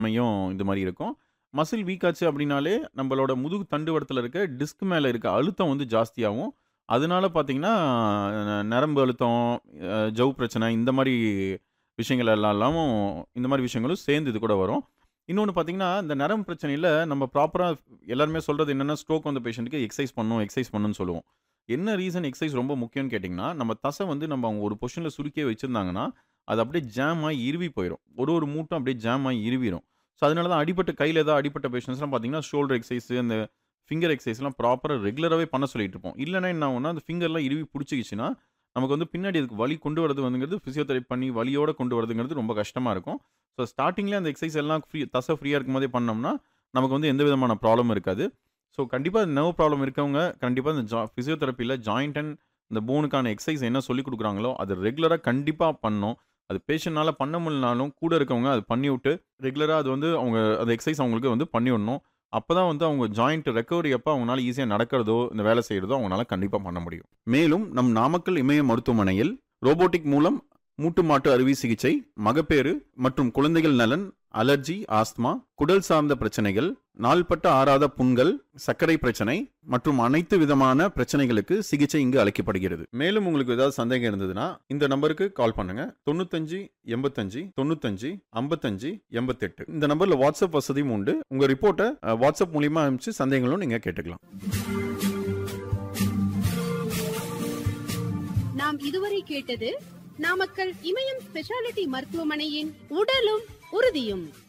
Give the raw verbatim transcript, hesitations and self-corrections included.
மையம் இந்த மாரி இருக்கும். மசில் வீக் ஆச்சு அப்படின்னாலே, நம்மளோட முதுகு தண்டுவடத்தில இருக்க டிஸ்க் மேல இருக்க அழுத்தம் வந்து ஜாஸ்தியாகும். அதனால பார்த்தீங்கன்னா, ந நரம்பு அழுத்தம், அ ஜவ் பிரச்சனை இந்த மாரி விஷயங்கள் எல்லாமும் இந்த மாரி விஷயங்களும் சேர்ந்து இது கூட வரும். இன்னொன்னு பார்த்தீங்கன்னா, இந்த நரம்பு பிரச்சனையில நம்ம ப்ராப்பரா எல்லாருமே சொல்றது என்னன்னா, ஸ்ட்ரோக் வந்த பேஷண்ட்க்கு எக்சர்சைஸ் பண்ணணும், எக்சர்சைஸ் பண்ணணும்னு சொல்லுவோம். என்ன ரீசன் எக்சர்சைஸ் ரொம்ப முக்கியம்னு கேட்டீங்கன்னா, நம்ம தசை வந்து நம்ம அவங்க ஒரு பொசிஷன்ல சுருக்கியே வச்சிருந்தாங்கன்னா, அது அப்படியே ஜாம் ஆயி இறுவி போயிரும். ஒரு ஒரு மூட்டும் அப்படியே ஜாம் ஆயி இறுவிரும். ஸோ, அதனால தான் அடிபட்ட கையில ஏதாவது அடிபட்ட பேஷண்ட்ஸ்லாம் பார்த்தீங்கன்னா, ஷோல்டர் எக்சர்சைஸ், அந்த ஃபிங்கர் எக்சர்சைஸ்லாம் ப்ராப்பரா ரெகுலராவே பண்ண சொல்லிட்டு இருப்போம். இல்லன்னா என்ன ஆகும்னா, அந்த ஃபிங்கர்லாம் இறுவி புடிச்சுக்கிச்சுன்னா, நமக்கு வந்து பின்னாடி அதுக்கு வலி கொண்டு வரது வந்துங்கிறது பிசியோதெரபி பண்ணி வலியோட கொண்டு வரதுங்கிறது ரொம்ப கஷ்டமா இருக்கும். ஸோ, ஸ்டார்ட்டிங்லயே அந்த எக்சர்சைஸ் எல்லாம் ஃப்ரீ தசை ஃப்ரீயா இருக்கும்போதே பண்ணோம்னா, நமக்கு வந்து எந்த விதமான ப்ராப்ளமும் இருக்காது. ஸோ, கண்டிப்பா நர்வ் ப்ராப்ளம் இருக்கவங்க, கண்டிப்பா இந்த ஜா பிசியோதெரபில ஜாயிண்ட் அண்ட் இந்த போனுக்கான எக்சர்சைஸ் என்ன சொல்லிக் குடுக்குறாங்களோ, அது ரெகுலரா கண்டிப்பா பண்ணணும். அது பேஷண்ட்னால பண்ண முடியலனாலும், கூட இருக்கவங்க அத பண்ணிவுட்டு, ரெகுலரா அது வந்து அவங்க அந்த எக்சர்சைஸ் அவங்களுக்கு வந்து பண்ணிவிடணும். அப்பதான் வந்து அவங்க ஜாயிண்ட் ரெக்கவரி அப்ப அவங்கனால ஈஸியா நடக்கிறதோ, இந்த வேலை செய்றதோ அவங்கனால கண்டிப்பா பண்ண முடியும். மேலும் நம் நாமக்கல் இமய மருத்துவமனையில் ரோபோட்டிக் மூலம் மூட்டு மாற்று அறுவை சிகிச்சை, மகப்பேறு மற்றும் குழந்தைகள் நலன், அலர்ஜி, ஆஸ்துமா, குடல் சார்ந்த பிரச்சனைகள், நாள்பட்ட ஆறாத புண்கள், சர்க்கரை பிரச்சனை மற்றும் அனைத்து விதமான பிரச்சனைகளுக்கு சிகிச்சை இங்கு அளிக்கப்படுகிறது. மேலும் உங்களுக்கு ஏதாவது சந்தேகம் இருந்ததுன்னா, இந்த நம்பருக்கு கால் பண்ணுங்க. தொண்ணூற்று ஐந்து எண்பத்தி ஐந்து தொண்ணூற்று ஐந்து ஐம்பத்தி ஐந்து எண்பத்தி எட்டு. இந்த நம்பர்ல வாட்ஸ்அப் வசதியும் உண்டு. உங்க ரிப்போர்ட்ட அ வாட்ஸ்அப் மூலியமா அனுப்பிச்சு சந்தேகங்களும் நீங்க கேட்டுக்கலாம். நாம் இதுவரை கேட்டது நாமக்கல் இமயம் ஸ்பெஷாலிட்டி மருத்துவமனையின் உடலும் உறுதியும்.